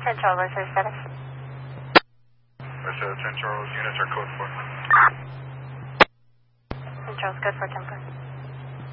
10 Charles, what's your status? Where's 10 Charles, units are code 4. 10 Charles, good for 10 4.